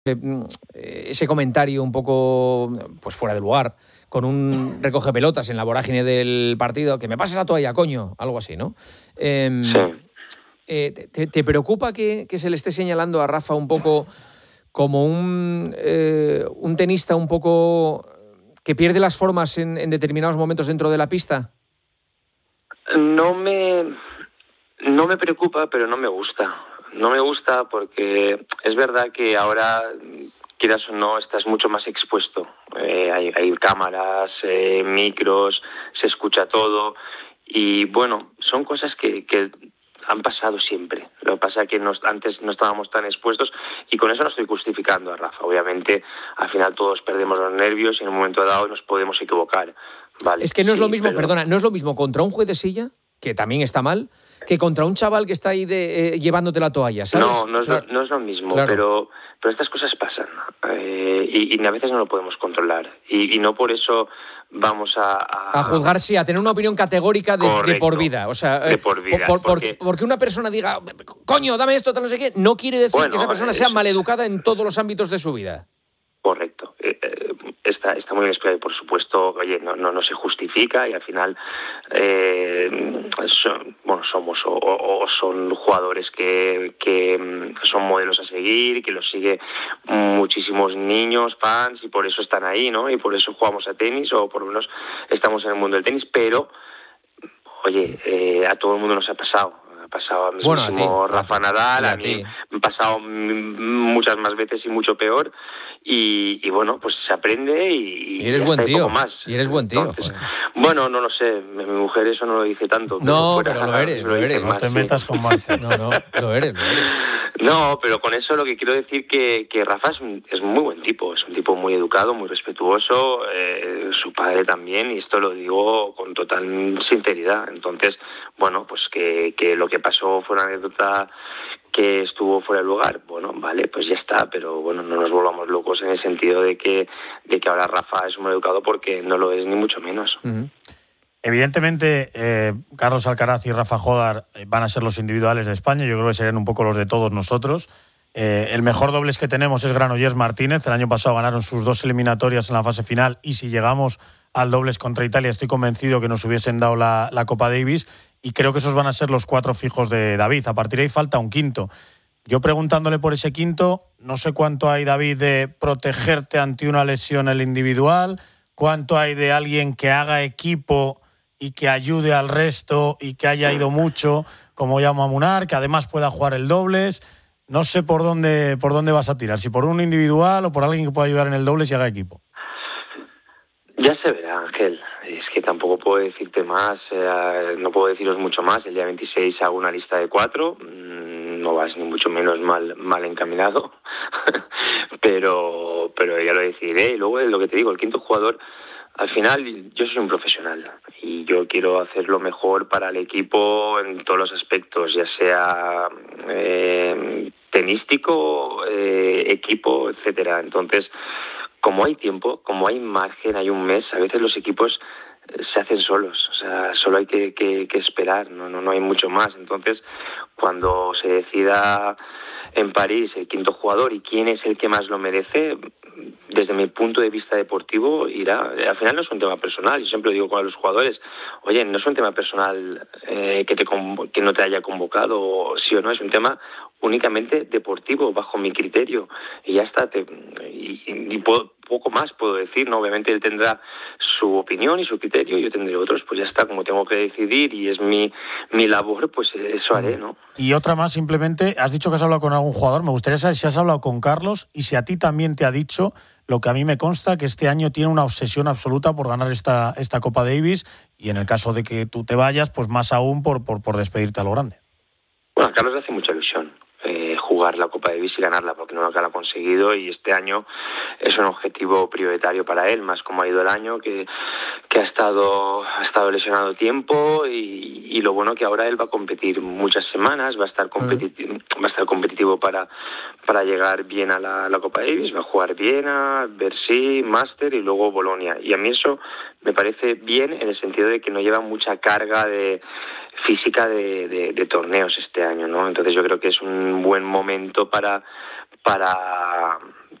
ese comentario un poco pues fuera de lugar, con un recoge pelotas en la vorágine del partido, que me pases la toalla, coño, algo así, ¿no? Sí. ¿Te preocupa que se le esté señalando a Rafa un poco como un tenista un poco que pierde las formas en determinados momentos dentro de la pista? No me preocupa, pero no me gusta. No me gusta porque es verdad que ahora, quieras o no, estás mucho más expuesto. Hay cámaras, micros, se escucha todo. Y bueno, son cosas que han pasado siempre. Lo que pasa es que antes no estábamos tan expuestos y con eso no estoy justificando a Rafa. Obviamente, al final todos perdemos los nervios y en un momento dado nos podemos equivocar. Vale, es que no es lo mismo, pero... perdona, no es lo mismo contra un juez de silla, que también está mal, que contra un chaval que está ahí llevándote la toalla, ¿sabes? No es lo mismo, claro. pero estas cosas pasan y a veces no lo podemos controlar y no por eso vamos a juzgar, sí, a tener una opinión categórica de por vida. O sea, de por vida. Porque una persona diga, coño, dame esto, tal no sé qué, no quiere decir que esa persona sea maleducada en todos los ámbitos de su vida. Correcto. Está muy bien explicado, por supuesto, oye, no se justifica y al final son jugadores que son modelos a seguir, que los sigue muchísimos niños, fans, y por eso están ahí, ¿no? Y por eso jugamos a tenis, o por lo menos estamos en el mundo del tenis, pero, oye, a todo el mundo nos ha pasado. Ha pasado a mismísimo Rafa Nadal, a mí me ha pasado muchas más veces y mucho peor. Y bueno, pues se aprende y eres buen tío. Poco más. Y eres buen tío. Entonces, bueno, no lo sé. Mi mujer eso no lo dice tanto. Pero lo eres. No te metas con Marta. No, lo eres. No, pero con eso lo que quiero decir que Rafa es muy buen tipo. Es un tipo muy educado, muy respetuoso. Su padre también, y esto lo digo con total sinceridad. Entonces, bueno, pues que lo que pasó fue una anécdota que estuvo fuera de lugar, bueno, vale, pues ya está, pero bueno, no nos volvamos locos en el sentido de que ahora Rafa es muy educado, porque no lo es ni mucho menos. Uh-huh. Evidentemente, Carlos Alcaraz y Rafa Jódar van a ser los individuales de España, yo creo que serían un poco los de todos nosotros. El mejor dobles que tenemos es Granollers Martínez, el año pasado ganaron sus 2 eliminatorias en la fase final, y si llegamos al dobles contra Italia estoy convencido que nos hubiesen dado la Copa Davis, y creo que esos van a ser los 4 fijos de David. A partir de ahí falta un quinto. Yo preguntándole por ese quinto, no sé cuánto hay, David, de protegerte ante una lesión el individual, cuánto hay de alguien que haga equipo y que ayude al resto y que haya ido mucho, como Jaume Munar, que además pueda jugar el dobles. No sé por dónde vas a tirar, si por un individual o por alguien que pueda ayudar en el dobles y haga equipo. Ya se verá, Ángel. Es que tampoco puedo decirte más, no puedo deciros mucho más. El día 26 hago una lista de 4, no vas ni mucho menos mal encaminado, pero ya lo decidiré. Y luego es lo que te digo, el quinto jugador, al final yo soy un profesional y yo quiero hacer lo mejor para el equipo en todos los aspectos, ya sea tenístico, equipo, etcétera. Entonces, como hay tiempo, como hay margen, hay un mes, a veces los equipos se hacen solos, o sea, solo hay que esperar, no hay mucho más. Entonces, cuando se decida en París el quinto jugador y quién es el que más lo merece, desde mi punto de vista deportivo irá. Al final no es un tema personal, yo siempre digo con los jugadores, oye, no es un tema personal que no te haya convocado, sí o no, es un tema únicamente deportivo, bajo mi criterio, y ya está. Poco más puedo decir, ¿no? Obviamente él tendrá su opinión y su criterio, yo tendré otros, pues ya está, como tengo que decidir y es mi labor, pues eso haré, ¿no? Y otra más, simplemente, has dicho que has hablado con algún jugador, me gustaría saber si has hablado con Carlos y si a ti también te ha dicho lo que a mí me consta, que este año tiene una obsesión absoluta por ganar esta Copa Davis, y en el caso de que tú te vayas, pues más aún por despedirte a lo grande. Bueno, a Carlos le hace mucha ilusión jugar la Copa Davis y ganarla, porque no lo ha conseguido, y este año es un objetivo prioritario para él, más como ha ido el año, que ha estado lesionado tiempo, y lo bueno que ahora él va a competir muchas semanas, va a estar competitivo para llegar bien a la Copa Davis, va a jugar Viena, Bercy, Master y luego Bolonia, y a mí eso me parece bien en el sentido de que no lleva mucha carga física de torneos este año, ¿no? Entonces yo creo que es un buen momento para para